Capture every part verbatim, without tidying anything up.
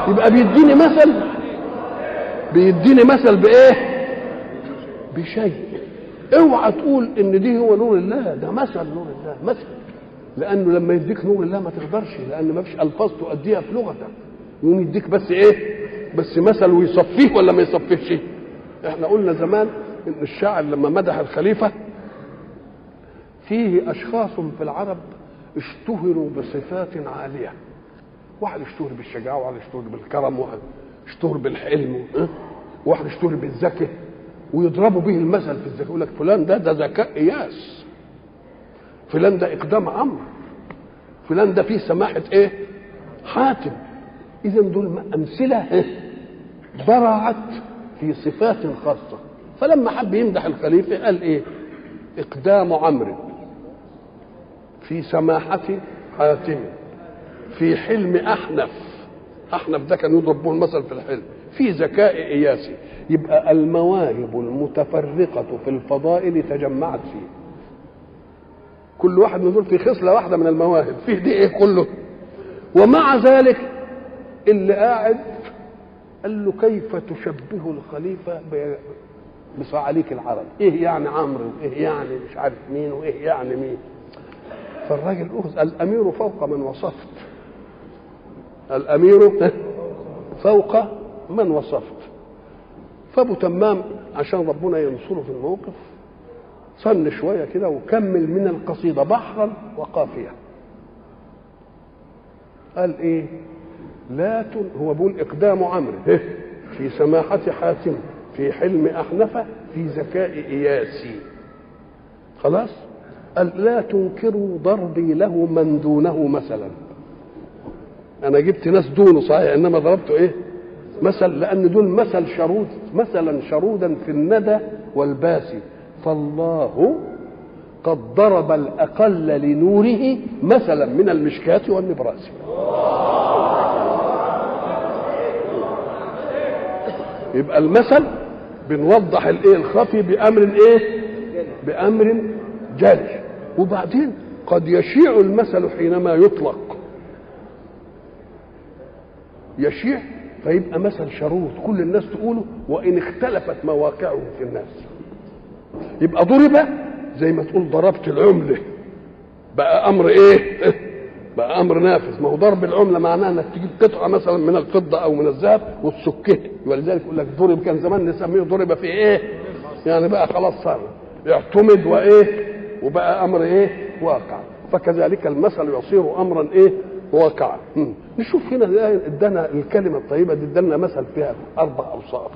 يبقى بيديني مثل، بيديني مثل بايه؟ بشيء. اوعى تقول ان دي هو نور الله، ده مثل نور الله، مثل. لانه لما يديك نور الله ما تقدرش، لان ما فيش الفاظ تؤديها في لغتك، يقوم يديك بس ايه؟ بس مثل ويصفيه ولا ما يصفيهش. احنا قلنا زمان ان الشاعر لما مدح الخليفه، فيه اشخاص في العرب اشتهروا بصفات عاليه، واحد اشتهر بالشجاعه، وواحد اشتهر بالكرم، وواحد اشتهر بالحلم، وواحد اشتهر بالذكاء، ويضربوا به المثل في الذكاء، يقول لك فلان ده ده ذكاء اياس، فلان ده اقدام عمرو، فلان ده فيه سماحه ايه؟ حاتم. اذا دول امثله برعت في صفات خاصه. فلما حب يمدح الخليفه قال ايه؟ اقدام عمرو، في سماحه حاتم، في حلم احنف، احنف ده كان يضرب به المثل في الحلم، في ذكاء اياسي. يبقى المواهب المتفرقه في الفضائل تجمعت فيه، كل واحد من دول في خصله واحده من المواهب، فيه دي ايه كله. ومع ذلك اللي قاعد قال له كيف تشبه الخليفه بصعاليك العرب؟ ايه يعني عمرو، وايه يعني مش عارف مين، وايه يعني مين؟ فالراجل أخذ الامير فوق من وصفت، الامير فوق من وصفت. فابو تمام عشان ربنا ينصره في الموقف صن شويه كده وكمل من القصيده بحرا وقافيه. قال ايه؟ لا تن... هو بيقول اقدام عمرو في سماحه حاتم، في حلم احنفه، في ذكاء اياسي. خلاص؟ قال لا تنكروا ضربي له من دونه مثلا. انا جبت ناس دونه صحيح، انما ضربته ايه؟ مثل، لان دول مثل شرود، مثلا شرودا في الندى والباسي. فالله قد ضرب الاقل لنوره مثلا من المشكاة والنبراس. يبقى المثل بنوضح الايه الخفي بامر ايه؟ بامر جلي. وبعدين قد يشيع المثل حينما يطلق، يشيع فيبقى مثل شرود كل الناس تقوله وان اختلفت مواقعه في الناس. يبقى ضرب زي ما تقول ضربت العمله، بقى امر ايه؟ بقى امر نافذ. ما هو ضرب العمله معناه انك تجيب قطعه مثلا من الفضه او من الذهب وتسكها، ولذلك يقول لك ضرب، كان زمان نسميه ضرب في ايه؟ يعني بقى خلاص صار يعتمد وايه؟ وبقى امر ايه؟ واقع. فكذلك المثل يصير امرا ايه؟ واقعا. نشوف هنا الايه ادانا الكلمه الطيبه دي، ادانا مثل فيها اربع اوصاف.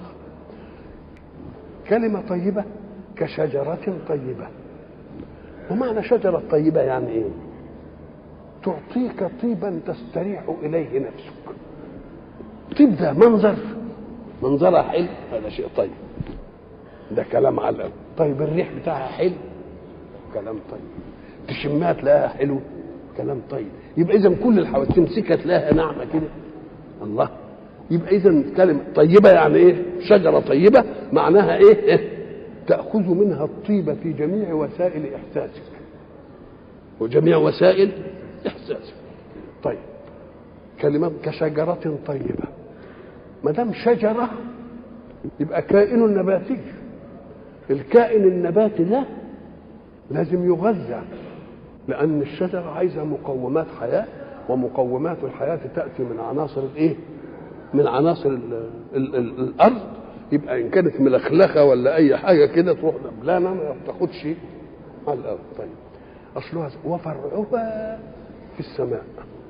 كلمه طيبه كشجره طيبه. ومعنى شجره طيبه يعني ايه؟ تعطيك طيبا تستريح اليه نفسك. طيب ده منظر، منظرها حلو، هذا شيء طيب، ده كلام على. طيب الريح بتاعها حلو، كلام طيب. تشمها تلاقيها حلو، كلام طيب. يبقى اذا كل الحوادث تمسكها تلاقيها ناعمه كده، الله. يبقى اذا كلمه طيبه يعني ايه؟ شجره طيبه معناها ايه؟ إيه؟ تاخذ منها الطيبه في جميع وسائل احساسك وجميع وسائل احساسك. طيب كلمه كشجره طيبه، ما دام شجره يبقى كائن نباتي. الكائن النباتي ده لازم يغذى، لأن الشجرة عايزة مقومات حياة، ومقومات الحياة تأتي من عناصر الإيه؟ من عناصر ال ال ال الأرض. يبقى إن كانت ملخلخة ولا أي حاجة كده تروح دبلانة ما تاخدش على الأرض. طيب أصلها وفرعها في السماء.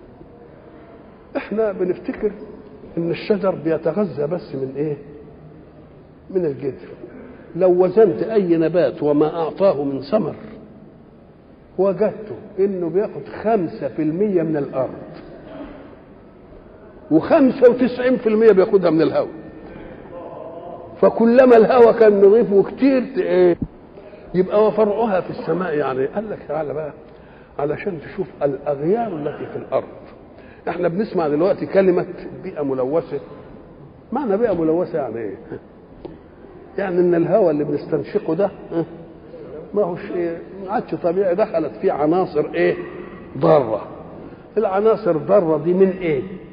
إحنا بنفتكر إن الشجر بيتغذى بس من إيه؟ من الجذر. لو وزنت أي نبات وما أعطاه من ثمر وجدته انه بياخد خمسة في المية من الارض وخمسة وتسعين في المية بياخدها من الهواء. فكلما الهواء كان نظيف وكتير ايه يبقى وفرعها في السماء. يعني قال لك تعالى بقى علشان تشوف الاغيار التي في الارض. احنا بنسمع دلوقتي كلمة بيئة ملوثة. معنى بيئة ملوثة يعني ايه؟ يعني ان الهواء اللي بنستنشقه ده ما هوش ايه؟ ما عادش طبيعي، دخلت فيه عناصر ايه؟ ضاره. العناصر الضاره دي من ايه؟